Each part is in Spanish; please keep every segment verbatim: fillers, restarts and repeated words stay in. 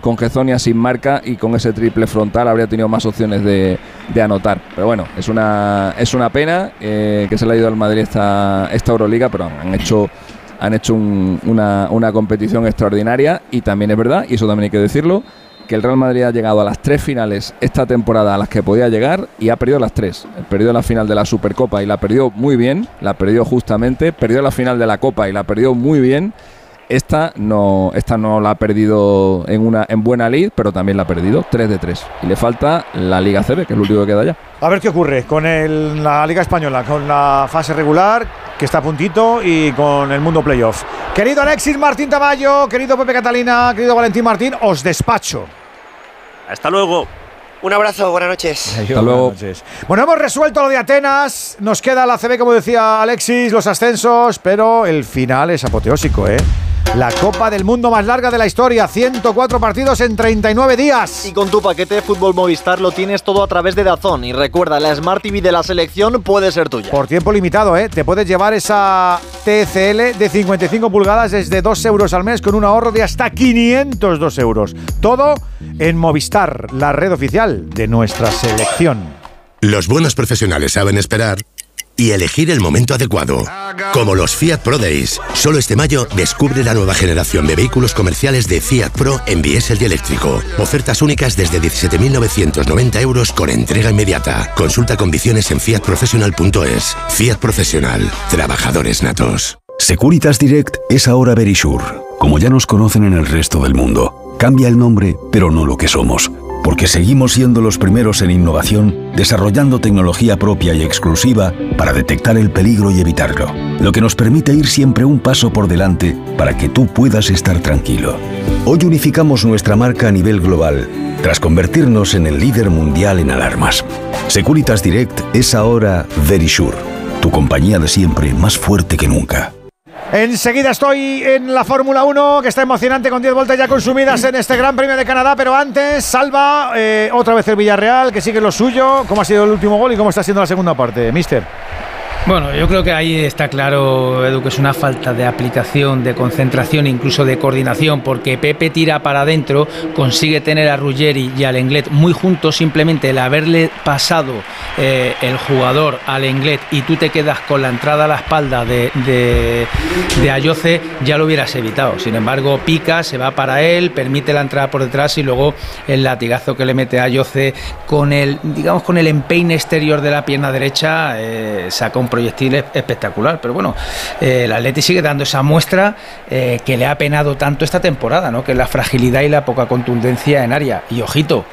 con Hezonja sin marca y con ese triple frontal habría tenido más opciones de, de anotar. Pero bueno, es una, es una pena eh, que se le ha ido al Madrid esta, esta Euroliga, pero han hecho... Han hecho un, una, una competición extraordinaria y también es verdad, y eso también hay que decirlo, que el Real Madrid ha llegado a las tres finales esta temporada a las que podía llegar y ha perdido las tres. Perdió la final de la Supercopa y la perdió muy bien, la perdió justamente, perdió la final de la Copa y la perdió muy bien. Esta no, esta no la ha perdido en una en buena lid, pero también la ha perdido tres de tres. Y le falta la Liga C B, que es lo único que queda ya. A ver qué ocurre con el, la Liga Española, con la fase regular, que está a puntito, y con el mundo playoff. Querido Alexis Martín Tamayo, querido Pepe Catalina, querido Valentín Martín, os despacho. Hasta luego. Un abrazo, buenas noches. Hasta luego. Buenas noches. Bueno, hemos resuelto lo de Atenas, nos queda la A C B, como decía Alexis, los ascensos, pero el final es apoteósico, ¿eh? La Copa del Mundo más larga de la historia, ciento cuatro partidos en treinta y nueve días. Y con tu paquete Fútbol Movistar lo tienes todo a través de DAZN. Y recuerda, la Smart T V de la selección puede ser tuya. Por tiempo limitado, ¿eh? Te puedes llevar esa T C L de cincuenta y cinco pulgadas desde dos euros al mes con un ahorro de hasta quinientos dos euros. Todo en Movistar, la red oficial de nuestra selección. Los buenos profesionales saben esperar y elegir el momento adecuado. Como los Fiat Pro Days. Solo este mayo descubre la nueva generación de vehículos comerciales de Fiat Pro en diésel y eléctrico. Ofertas únicas desde diecisiete mil novecientos noventa euros con entrega inmediata. Consulta condiciones en fiat professional punto es. Fiat Professional. Trabajadores natos. Securitas Direct es ahora Verisure. Como ya nos conocen en el resto del mundo. Cambia el nombre, pero no lo que somos. Porque seguimos siendo los primeros en innovación, desarrollando tecnología propia y exclusiva para detectar el peligro y evitarlo. Lo que nos permite ir siempre un paso por delante para que tú puedas estar tranquilo. Hoy unificamos nuestra marca a nivel global, tras convertirnos en el líder mundial en alarmas. Securitas Direct es ahora Verisure, tu compañía de siempre más fuerte que nunca. Enseguida estoy en la Fórmula uno, que está emocionante, con diez vueltas ya consumidas en este Gran Premio de Canadá. Pero antes, Salva, eh, otra vez el Villarreal, que sigue lo suyo. ¿Cómo ha sido el último gol y cómo está siendo la segunda parte, mister? Bueno, yo creo que ahí está claro, Edu, que es una falta de aplicación, de concentración, incluso de coordinación, porque Pepe tira para adentro, consigue tener a Ruggeri y al Lenglet muy juntos. Simplemente el haberle pasado eh, el jugador al Lenglet y tú te quedas con la entrada a la espalda de, de, de Ayoce, ya lo hubieras evitado. Sin embargo, pica, se va para él, permite la entrada por detrás y luego el latigazo que le mete a Ayoce con el, digamos, con el empeine exterior de la pierna derecha, eh, saca un proyectil espectacular. Pero bueno, eh, el Atleti sigue dando esa muestra eh, que le ha penado tanto esta temporada, ¿no? Que es la fragilidad y la poca contundencia en área. Y ojito,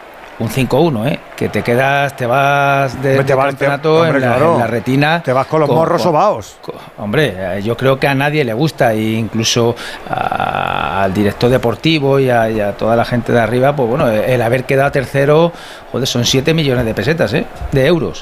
un cinco uno, ¿eh? Que te quedas, te vas de, te de vas, campeonato te, hombre, en, la, claro, en la retina. Te vas con los con, morros con, sobaos. Con, hombre, yo creo que a nadie le gusta, e incluso a, al director deportivo y a, y a toda la gente de arriba, pues bueno, el haber quedado tercero, joder, son siete millones de pesetas, ¿eh? De euros.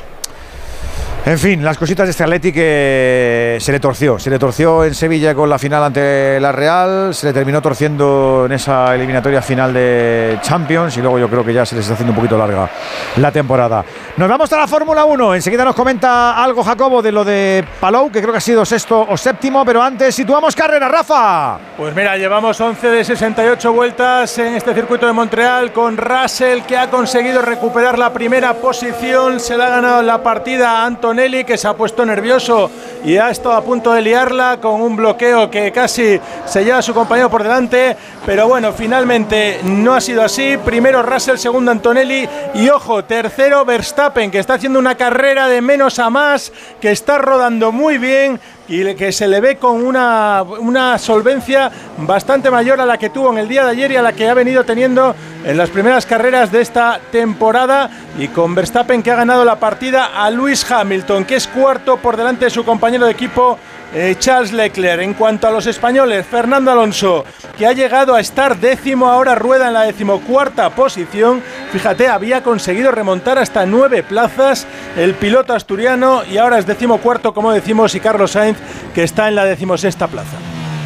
En fin, las cositas de este Atleti que se le torció. Se le torció en Sevilla con la final ante la Real. Se le terminó torciendo en esa eliminatoria final de Champions. Y luego yo creo que ya se les está haciendo un poquito larga la temporada. Nos vamos a la Fórmula uno. Enseguida nos comenta algo Jacobo de lo de Palou, que creo que ha sido sexto o séptimo. Pero antes situamos carrera, Rafa. Pues mira, llevamos once de sesenta y ocho vueltas en este circuito de Montreal, con Russell, que ha conseguido recuperar la primera posición. Se le ha ganado la partida a Antonelli, que se ha puesto nervioso y ha estado a punto de liarla con un bloqueo que casi se lleva a su compañero por delante. Pero bueno, finalmente no ha sido así. Primero Russell, segundo Antonelli y, ojo, tercero Verstappen, que está haciendo una carrera de menos a más, que está rodando muy bien y que se le ve con una, una solvencia bastante mayor a la que tuvo en el día de ayer y a la que ha venido teniendo en las primeras carreras de esta temporada, y con Verstappen, que ha ganado la partida a Lewis Hamilton, que es cuarto por delante de su compañero de equipo eh, Charles Leclerc. En cuanto a los españoles, Fernando Alonso, que ha llegado a estar décimo, ahora rueda en la decimocuarta posición. Fíjate, había conseguido remontar hasta nueve plazas el piloto asturiano y ahora es decimocuarto, como decimos, y Carlos Sainz, que está en la decimosexta plaza.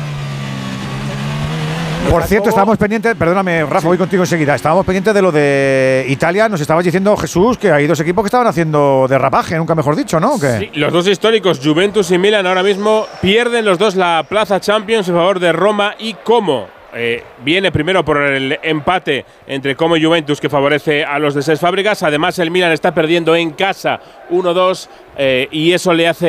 Por cierto, estábamos pendientes, perdóname Rafa, sí. Voy contigo enseguida, estábamos pendientes de lo de Italia. Nos estabas diciendo, Jesús, que hay dos equipos que estaban haciendo derrapaje, nunca mejor dicho, ¿no? ¿O qué? Sí, los dos históricos, Juventus y Milan, ahora mismo pierden los dos la plaza Champions en favor de Roma. ¿Y cómo? eh, viene primero por el empate entre Como y Juventus, que favorece a los de Cesc Fàbregas. Además, el Milan está perdiendo en casa uno dos eh, y eso le hace